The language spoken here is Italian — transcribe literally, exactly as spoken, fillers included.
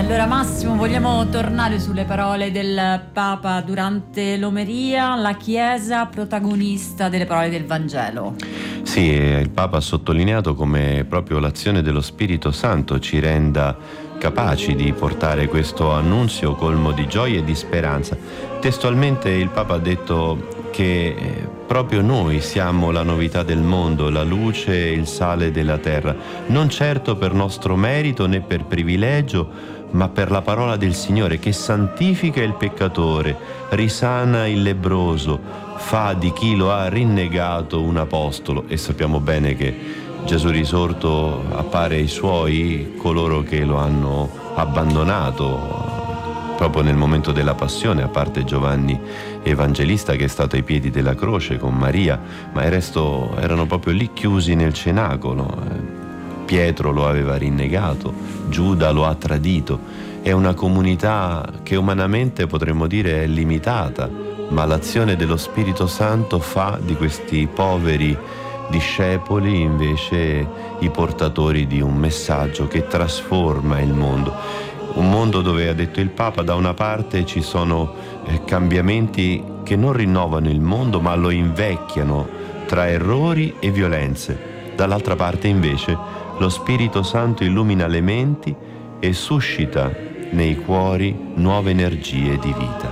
Allora Massimo, vogliamo tornare sulle parole del Papa durante l'omelia, la Chiesa protagonista delle parole del Vangelo. Sì, il Papa ha sottolineato come proprio l'azione dello Spirito Santo ci renda capaci di portare questo annunzio colmo di gioia e di speranza. Testualmente il Papa ha detto che proprio noi siamo la novità del mondo, la luce e il sale della terra, non certo per nostro merito né per privilegio, ma per la parola del Signore che santifica il peccatore, risana il lebbroso, fa di chi lo ha rinnegato un apostolo. E sappiamo bene che Gesù risorto appare ai suoi, coloro che lo hanno abbandonato proprio nel momento della passione, a parte Giovanni Evangelista che è stato ai piedi della croce con Maria, ma il resto erano proprio lì chiusi nel cenacolo. Pietro lo aveva rinnegato, Giuda lo ha tradito. È una comunità che umanamente potremmo dire è limitata, ma l'azione dello Spirito Santo fa di questi poveri discepoli invece i portatori di un messaggio che trasforma il mondo. Un mondo dove, ha detto il Papa, da una parte ci sono eh, cambiamenti che non rinnovano il mondo ma lo invecchiano tra errori e violenze. Dall'altra parte invece lo Spirito Santo illumina le menti e suscita nei cuori nuove energie di vita.